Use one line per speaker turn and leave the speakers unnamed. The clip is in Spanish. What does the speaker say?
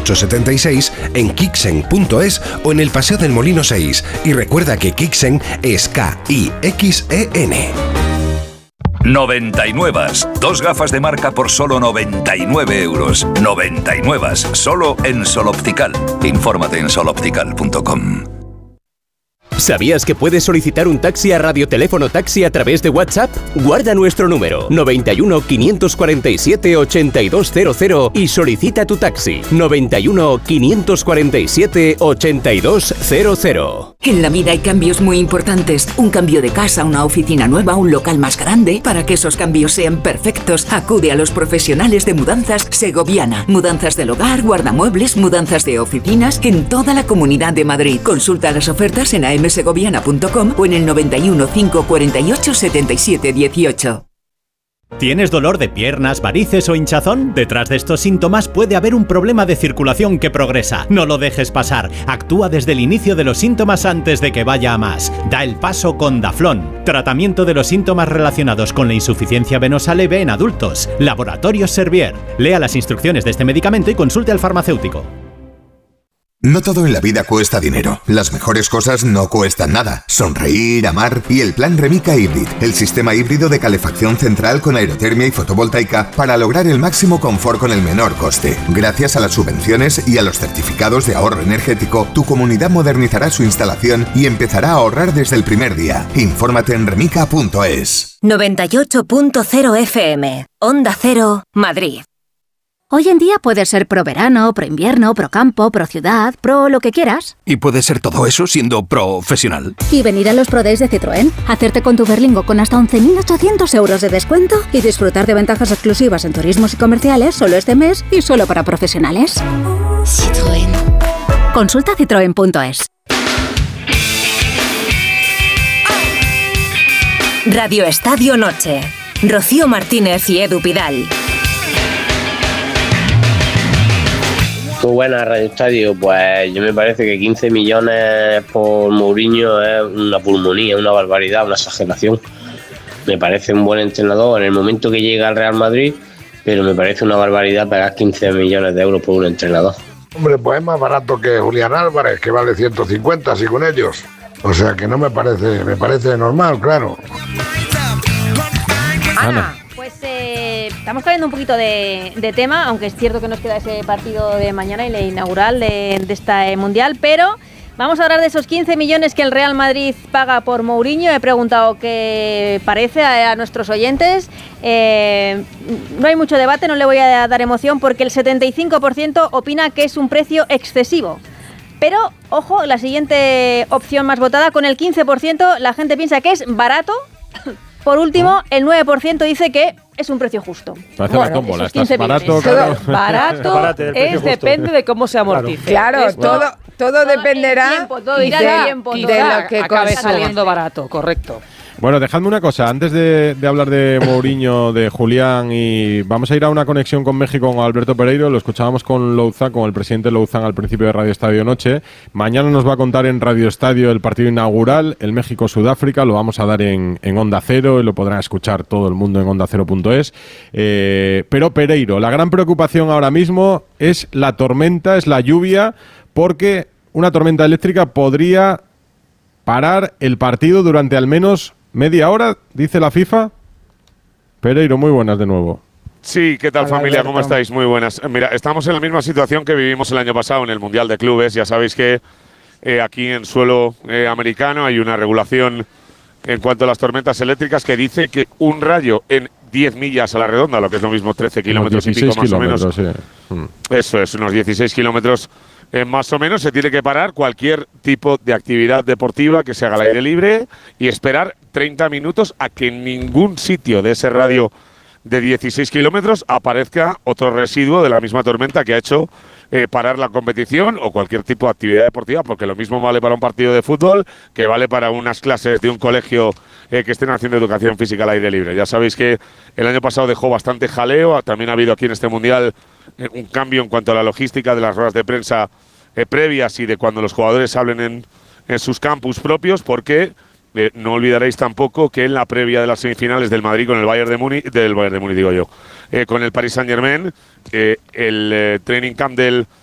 7876, en kixen.es o en el Paseo del Molino 6. Y recuerda que Kixen es K-I-X-E-N.
99. Dos gafas de marca por solo 99 euros. 99. Solo en Sol Optical. Infórmate en soloptical.com.
¿Sabías que puedes solicitar un taxi a Radioteléfono Taxi a través de WhatsApp? Guarda nuestro número 91 547 8200 y solicita tu taxi 91 547 8200.
En la vida hay cambios muy importantes. Un cambio de casa, una oficina nueva, un local más grande. Para que esos cambios sean perfectos, acude a los profesionales de Mudanzas Segoviana. Mudanzas del hogar, guardamuebles, mudanzas de oficinas en toda la Comunidad de Madrid. Consulta las ofertas en amsegoviana.com o en el 91 548 77 18.
¿Tienes dolor de piernas, varices o hinchazón? Detrás de estos síntomas puede haber un problema de circulación que progresa. No lo dejes pasar. Actúa desde el inicio de los síntomas antes de que vaya a más. Da el paso con Daflón. Tratamiento de los síntomas relacionados con la insuficiencia venosa leve en adultos. Laboratorios Servier. Lea las instrucciones de este medicamento y consulte al farmacéutico.
No todo en la vida cuesta dinero. Las mejores cosas no cuestan nada. Sonreír, amar y el plan Remica Hybrid, el sistema híbrido de calefacción central con aerotermia y fotovoltaica para lograr el máximo confort con el menor coste. Gracias a las subvenciones y a los certificados de ahorro energético, tu comunidad modernizará su instalación y empezará a ahorrar desde el primer día. Infórmate en remica.es.
98.0 FM, Onda Cero, Madrid. Hoy en día puedes ser pro verano, pro invierno, pro campo, pro ciudad, pro lo que quieras.
Y puedes ser todo eso siendo profesional.
Y venir a los Pro Days de Citroën, hacerte con tu Berlingo con hasta 11.800 euros de descuento y disfrutar de ventajas exclusivas en turismos y comerciales solo este mes y solo para profesionales. Citroën. Consulta citroen.es.
Radio Estadio Noche. Rocío Martínez y Edu Pidal.
Muy buena, Radio Estadio. Pues yo me parece que 15 millones por Mourinho es una pulmonía, una barbaridad, una exageración. Me parece un buen entrenador en el momento que llega al Real Madrid, pero me parece una barbaridad pagar 15 millones de euros por un entrenador.
Hombre, pues es más barato que Julián Álvarez, que vale 150 así con ellos. O sea que no me parece normal, claro.
Ana, pues estamos cambiando un poquito de tema, aunque es cierto que nos queda ese partido de mañana y la inaugural de este Mundial, pero vamos a hablar de esos 15 millones que el Real Madrid paga por Mourinho. He preguntado qué parece a nuestros oyentes. No hay mucho debate, no le voy a dar emoción porque el 75% opina que es un precio excesivo. Pero, ojo, la siguiente opción más votada, con el 15% la gente piensa que es barato. Por último, el 9% dice que es un precio justo.
Parece la tómbola, estás barato, claro.
Barato depende de cómo se amortice.
Claro, todo dependerá
de lo que acabe saliendo barato, correcto.
Bueno, dejadme una cosa, antes de hablar de Mourinho, de Julián, y vamos a ir a una conexión con México con Alberto Pereiro. Lo escuchábamos con Louzán, con el presidente Louzán al principio de Radio Estadio Noche. Mañana nos va a contar en Radio Estadio el partido inaugural, el México-Sudáfrica. Lo vamos a dar en Onda Cero y lo podrán escuchar todo el mundo en ondacero.es. Pero Pereiro, la gran preocupación ahora mismo es la tormenta, es la lluvia, porque una tormenta eléctrica podría parar el partido durante al menos media hora, dice la FIFA. Pereiro, muy buenas de nuevo.
Sí, ¿qué tal familia? ¿Cómo estáis? Muy buenas. Mira, estamos en la misma situación que vivimos el año pasado en el Mundial de Clubes. Ya sabéis que aquí en suelo americano hay una regulación en cuanto a las tormentas eléctricas que dice que un rayo en 10 millas a la redonda, lo que es lo mismo 13 kilómetros y pico más o menos. Sí. Eso es, unos 16 kilómetros más o menos. Se tiene que parar cualquier tipo de actividad deportiva que se haga al aire libre y esperar 30 minutos a que en ningún sitio de ese radio de 16 kilómetros aparezca otro residuo de la misma tormenta que ha hecho parar la competición o cualquier tipo de actividad deportiva, porque lo mismo vale para un partido de fútbol que vale para unas clases de un colegio que estén haciendo educación física al aire libre. Ya sabéis que el año pasado dejó bastante jaleo, también ha habido aquí en este Mundial un cambio en cuanto a la logística de las ruedas de prensa previas y de cuando los jugadores hablen en sus campus propios, porque no olvidaréis tampoco que en la previa de las semifinales del Madrid con el Bayern de Múnich, con el Paris Saint-Germain, el training camp del